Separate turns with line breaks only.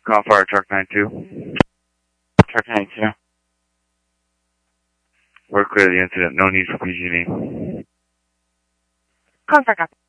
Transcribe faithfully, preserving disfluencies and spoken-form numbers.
Call fire truck ninety-two.
Truck ninety-two.
We're clear of the incident. No need for P G and E.
Call fire truck.